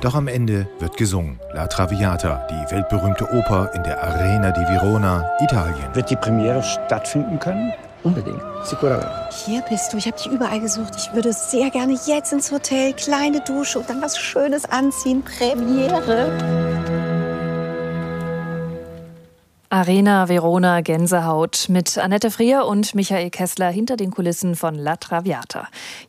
Doch am Ende wird gesungen. La Traviata, die weltberühmte Oper in der Arena di Verona, Italien. Wird die Premiere stattfinden können? Unbedingt. Sicuramente. Hier bist du. Ich habe dich überall gesucht. Ich würde sehr gerne jetzt ins Hotel, kleine Dusche und dann was Schönes anziehen. Premiere. Arena Verona Gänsehaut mit Annette Frier und Michael Kessler hinter den Kulissen von La Traviata.